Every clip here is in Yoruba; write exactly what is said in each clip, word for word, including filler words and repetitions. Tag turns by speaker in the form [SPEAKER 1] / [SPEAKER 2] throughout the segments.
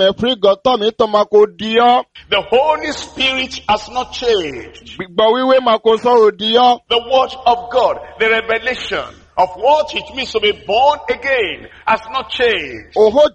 [SPEAKER 1] The Holy Spirit has not changed.
[SPEAKER 2] The
[SPEAKER 1] The word of God, the revelation of what it means to be born again has not changed.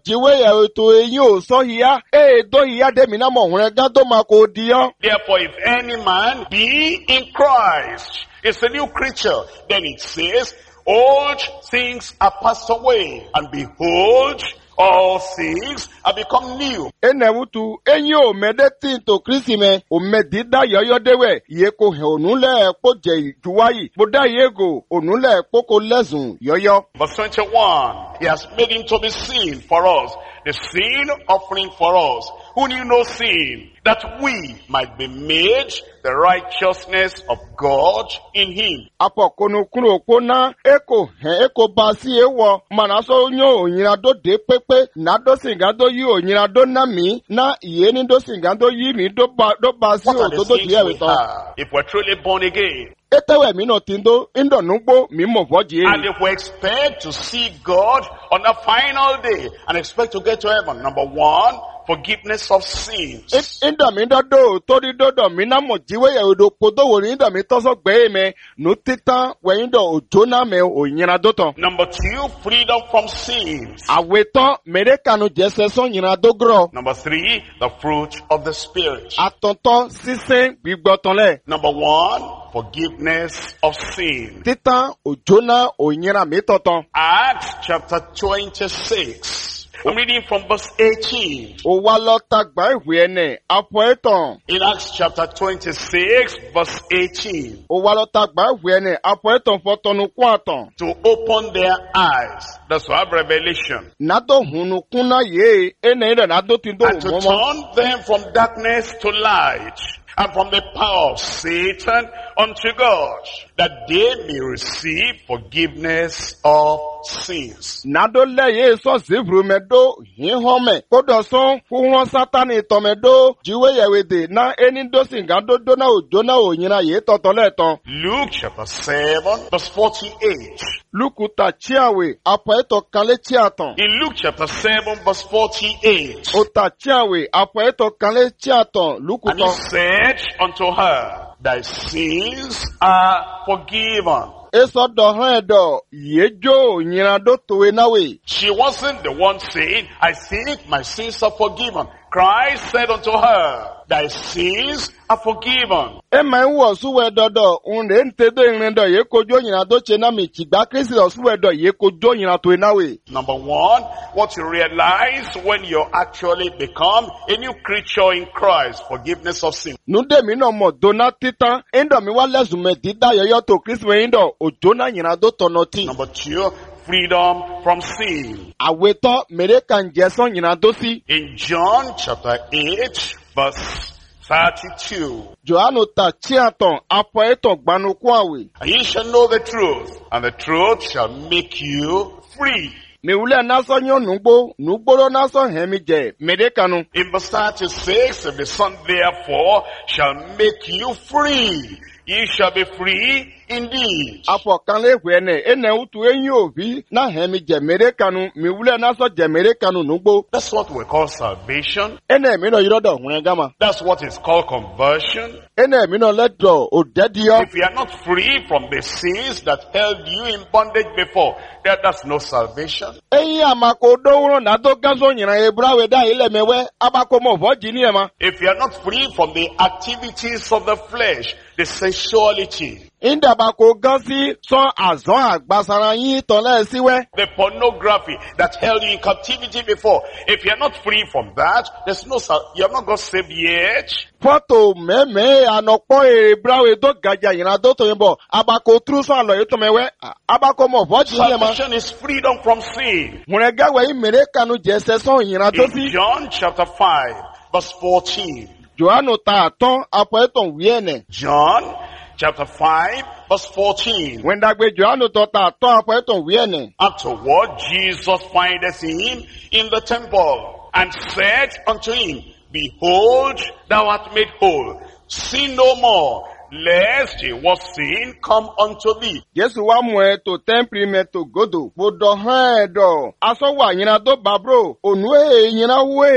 [SPEAKER 1] Therefore, if any man be in Christ, is a new creature, then it says, old things are passed away, and behold, all things have become new.
[SPEAKER 2] Enebutu enyo medeti to Christime o medida yoyo dewe yeko he onule poje juwayi boda yego onule poko lezun yoyo.
[SPEAKER 1] Verse twenty-one, he has made him to be sin for us, the sin offering for us, who knew no sin, that we might be made the righteousness of God in him.
[SPEAKER 2] Apo kono kuro kona eko he eko basi ewo manaso nyo onyina do de pepe na do singado yi onyina do na mi na iye ni do singado yi mi do ba do basi
[SPEAKER 1] What
[SPEAKER 2] o
[SPEAKER 1] are
[SPEAKER 2] do
[SPEAKER 1] the
[SPEAKER 2] do
[SPEAKER 1] things
[SPEAKER 2] die
[SPEAKER 1] we
[SPEAKER 2] weto.
[SPEAKER 1] have if we're truly born again?
[SPEAKER 2] Etewe mi no tindo indo nugbo mi mo voji.
[SPEAKER 1] And if we expect to see God on the final day and expect to get to heaven, number one, forgiveness of sins.
[SPEAKER 2] Inda mi do do tori do do mi na mo jiwe ya odo podo wori inda mi toso gbe me no titan we indo ojona me onyina do ton.
[SPEAKER 1] Number two, freedom from sins.
[SPEAKER 2] Aweto merekanu jese so nyina do gro.
[SPEAKER 1] Number three, the fruit of the Spirit.
[SPEAKER 2] Atonton sisen gbigboton le.
[SPEAKER 1] Number one, forgiveness of sin.
[SPEAKER 2] Titan ojona onyina mi toton.
[SPEAKER 1] Acts chapter twenty-six. I'm reading from verse eighteen.
[SPEAKER 2] O wa lo tagba iwe ene apo eton.
[SPEAKER 1] In Acts chapter twenty-six, verse eighteen.
[SPEAKER 2] O wa lo tagba iwe ene apo eton fotonu kwatan.
[SPEAKER 1] To open their eyes. That's why I have revelation.
[SPEAKER 2] Nado hunu kuna ye ene ida nado tindo
[SPEAKER 1] And to
[SPEAKER 2] momo.
[SPEAKER 1] turn them from darkness to light, and from the power of Satan unto God, that they may receive forgiveness of sins.
[SPEAKER 2] Nado le ye so zivru medo hihome. Kodo son fuhon satani tomedo jiwe yewede na eni do singado do na ojona onyina ye totole ton.
[SPEAKER 1] Luke chapter seven, verse forty-eight.
[SPEAKER 2] Lukuta chiawe apo eto kale chiaton.
[SPEAKER 1] In Luke chapter seven, verse forty-eight.
[SPEAKER 2] Ota chiawe apo eto kale chiaton.
[SPEAKER 1] And he
[SPEAKER 2] Lukuta.
[SPEAKER 1] said unto her, thy sins are forgiven.
[SPEAKER 2] Eso do hedo yejo nyina do towe nawe.
[SPEAKER 1] She wasn't the one saying, I think my sins are forgiven. Christ said unto her, thy sins are forgiven.
[SPEAKER 2] E ma wo suwe dodo unde ntedo irendo ye kojo nyina do chena mi chigba Kristi do suwe do ye kojo nyina towe nawe.
[SPEAKER 1] Number one, what you realize when you actually become a new creature in Christ, forgiveness of sin.
[SPEAKER 2] Nude mi no mo dona titan endo mi wa lezu me dida yoyo to Kristi we indo ojona nyina do tonoti.
[SPEAKER 1] Number two, freedom from sin.
[SPEAKER 2] Aweto mere kan jeson nyina do si.
[SPEAKER 1] In John chapter eight, verse thirty-two.
[SPEAKER 2] Johannu ta chiaton apo eto gbanu kwawe.
[SPEAKER 1] And ye shall know the truth, and the truth shall make you free.
[SPEAKER 2] Mi ule naso nyo nugbo, nugboro naso hemi je, mere kanu.
[SPEAKER 1] In verse thirty-six, and the Son therefore shall make you free. Ye shall be free indeed.
[SPEAKER 2] Apo kanle hwene, ene utu enyi ovi, na hemi je mere kanu, mi ule naso je mere kanu nugbo.
[SPEAKER 1] That's what we call salvation.
[SPEAKER 2] Ene mi no yirodo hwene gama.
[SPEAKER 1] That's what is called conversion.
[SPEAKER 2] Ene mi no ledo odedio.
[SPEAKER 1] If you are not free from the sins that held you in bondage before, that, that's no salvation.
[SPEAKER 2] Eyi amako dowro na do gazo nyina ebrawe da ile mewe, abako mo voji ni ema.
[SPEAKER 1] If you are not free from the activities of the flesh, the sensuality,
[SPEAKER 2] Inda bako gansi son azon agbasara yin tole siwe.
[SPEAKER 1] the pornography that held you in captivity before, if you are not free from that, there's no sal- you have not got saved yet.
[SPEAKER 2] Foto meme anokpo ebrawe do gaja yina do to yimbo, abako tru so alo yeto mewe, abako mo voji ni ema.
[SPEAKER 1] Salvation is freedom from sin.
[SPEAKER 2] Munega we mere kanu jese son yina do
[SPEAKER 1] In
[SPEAKER 2] si.
[SPEAKER 1] John chapter five, verse fourteen.
[SPEAKER 2] Johannu ta ton apo eton wiene.
[SPEAKER 1] John chapter five, verse fourteen.
[SPEAKER 2] When dagbe Johannu to ta ton apo eton wiene.
[SPEAKER 1] Afterward, Jesus findeth him in the temple, and said unto him, behold, thou art made whole. Sin no more, lest a worse sin come unto thee.
[SPEAKER 2] Yesu wa mu e to temple me to godo. Bodo han do. Aso wa yina do babro. Onu e yina we